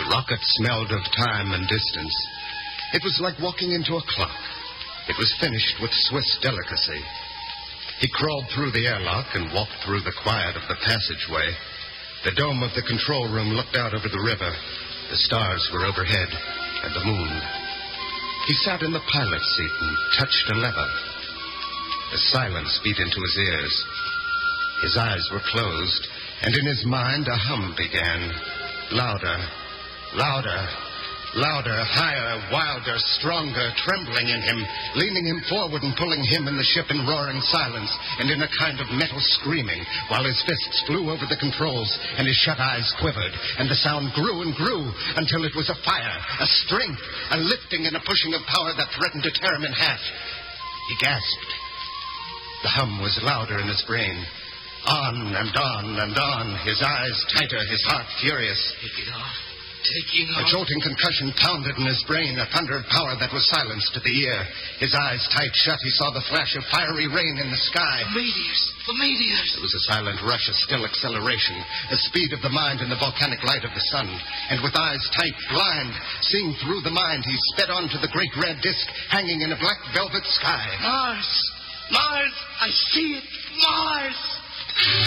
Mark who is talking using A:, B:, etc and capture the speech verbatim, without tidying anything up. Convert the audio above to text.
A: rocket smelled of time and distance. It was like walking into a clock. It was finished with Swiss delicacy. He crawled through the airlock and walked through the quiet of the passageway. The dome of the control room looked out over the river. The stars were overhead, and the moon. He sat in the pilot's seat and touched a lever. The silence beat into his ears. His eyes were closed, and in his mind a hum began. Louder, louder, louder, higher, wilder, stronger, trembling in him, leaning him forward and pulling him and the ship in roaring silence and in a kind of metal screaming, while his fists flew over the controls and his shut eyes quivered, and the sound grew and grew until it was a fire, a strength, a lifting and a pushing of power that threatened to tear him in half. He gasped. The hum was louder in his brain. On and on and on, his eyes tighter, his heart furious.
B: Taking off, taking off.
A: A jolting concussion pounded in his brain, a thunder of power that was silenced to the ear. His eyes tight shut, he saw the flash of fiery rain in the sky.
B: The meteors, the meteors.
A: There was a silent rush of still acceleration, the speed of the mind in the volcanic light of the sun. And with eyes tight, blind, seeing through the mind, he sped on to the great red disk hanging in a black velvet sky.
B: Mars, Mars, I see it, Mars.